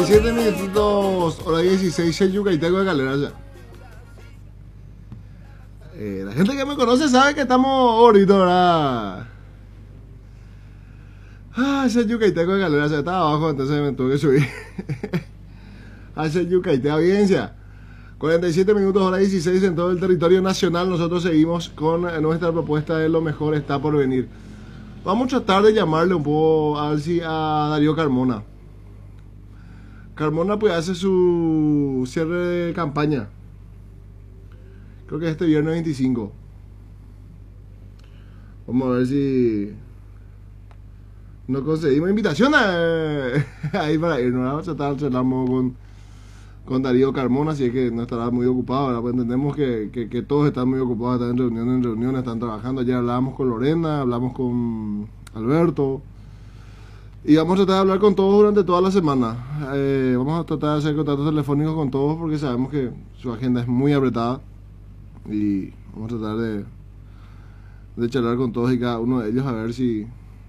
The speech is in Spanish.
7 minutos, hora 16, el Yucaiteco de Calera ya. La gente que me conoce sabe que estamos ahorita, ¿verdad? Ese Yucaiteco de Calera ya estaba abajo, entonces me tuve que subir. Ese Yucaiteco, audiencia. 47 minutos, hora 16 en todo el territorio nacional. Nosotros seguimos con nuestra propuesta de lo mejor está por venir. Vamos a tratar de llamarle un poco a Darío Carmona. Carmona pues hace su cierre de campaña. Creo que este viernes 25. Vamos a ver si nos conseguimos invitación ahí para irnos. Vamos a tratar de charlar con Darío Carmona, si es que no estará muy ocupado, ¿verdad? Pues entendemos que todos están muy ocupados, están en reuniones, están trabajando. Ayer hablábamos con Lorena, hablamos con Alberto. Y vamos a tratar de hablar con todos durante toda la semana. Vamos a tratar de hacer contactos telefónicos con todos porque sabemos que su agenda es muy apretada. Y vamos a tratar de charlar con todos y cada uno de ellos a ver si